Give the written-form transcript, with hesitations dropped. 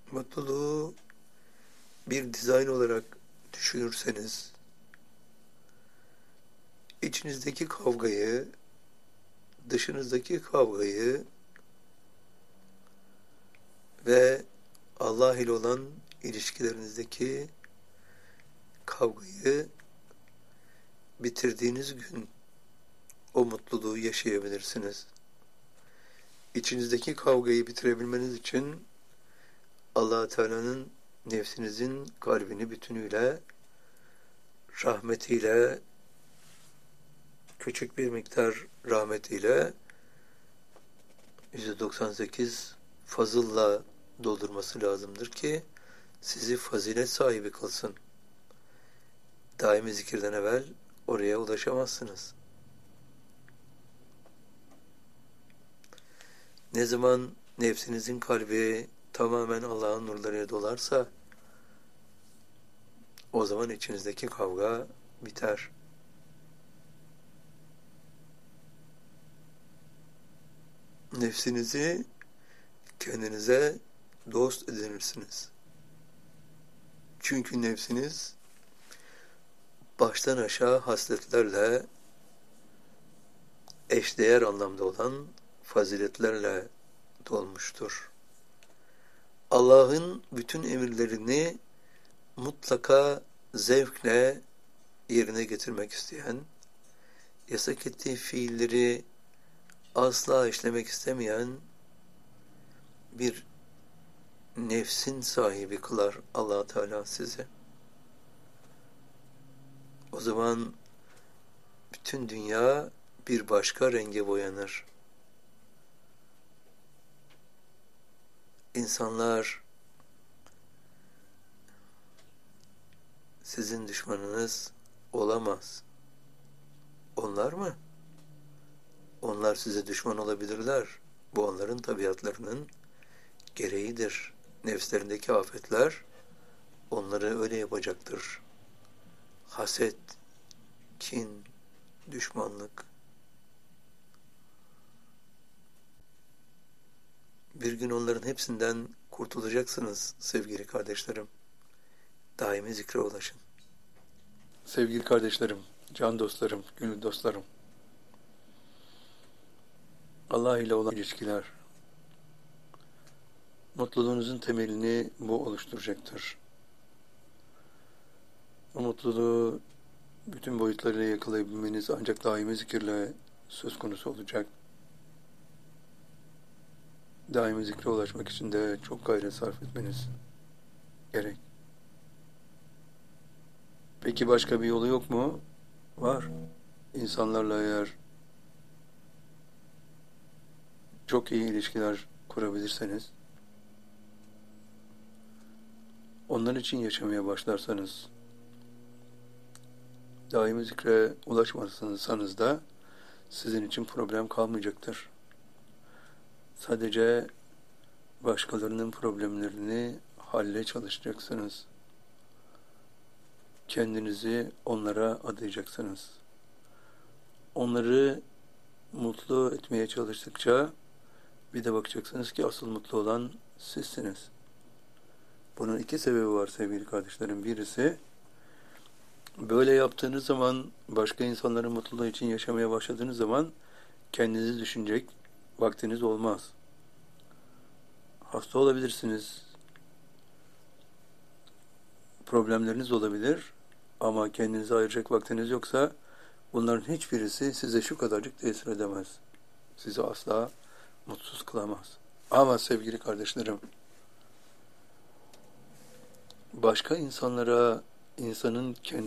Mutluluğu bir dizayn olarak düşünürseniz, içinizdeki kavgayı, dışınızdaki kavgayı ve Allah ile olan ilişkilerinizdeki kavgayı bitirdiğiniz gün o mutluluğu yaşayabilirsiniz. İçinizdeki kavgayı bitirebilmeniz için Allah Teala'nın nefsinizin kalbini bütünüyle, rahmetiyle, küçük bir miktar rahmetiyle %98 fazılla doldurması lazımdır ki sizi fazilet sahibi kılsın. Daimi zikirden evvel oraya ulaşamazsınız. Ne zaman nefsinizin kalbi tamamen Allah'ın nurlarıyla dolarsa o zaman içinizdeki kavga biter. Nefsinizi kendinize dost edinirsiniz. Çünkü nefsiniz baştan aşağı hasletlerle eşdeğer anlamda olan faziletlerle dolmuştur. Allah'ın bütün emirlerini mutlaka zevkle yerine getirmek isteyen, yasak ettiği fiilleri asla işlemek istemeyen bir nefsin sahibi kılar Allah Teala sizi. O zaman bütün dünya bir başka renge boyanır. İnsanlar sizin düşmanınız olamaz. Onlar mı? Onlar size düşman olabilirler. Bu onların tabiatlarının gereğidir. Nefslerindeki afetler onları öyle yapacaktır. Haset, kin, düşmanlık. Bir gün onların hepsinden kurtulacaksınız sevgili kardeşlerim. Daimi zikre ulaşın. Sevgili kardeşlerim, can dostlarım, gönül dostlarım. Allah ile olan ilişkiler, mutluluğunuzun temelini bu oluşturacaktır. O mutluluğu bütün boyutlarıyla yakalayabilmeniz ancak daimi zikirle söz konusu olacak. Daimi zikre ulaşmak için de çok gayret sarf etmeniz gerek. Peki başka bir yolu yok mu? Var. İnsanlarla eğer çok iyi ilişkiler kurabilirseniz, onlar için yaşamaya başlarsanız, daimi zikre ulaşmasanız da sizin için problem kalmayacaktır. Sadece başkalarının problemlerini halle çalışacaksınız. Kendinizi onlara adayacaksınız. Onları mutlu etmeye çalıştıkça bir de bakacaksınız ki asıl mutlu olan sizsiniz. Bunun iki sebebi var sevgili kardeşlerim. Birisi, böyle yaptığınız zaman, başka insanların mutluluğu için yaşamaya başladığınız zaman kendinizi düşünecek vaktiniz olmaz. Hasta olabilirsiniz. Problemleriniz olabilir. Ama kendinize ayıracak vaktiniz yoksa bunların hiçbirisi size şu kadarcık tesir edemez. Sizi asla mutsuz kılamaz. Ama sevgili kardeşlerim, başka insanlara insanın kendi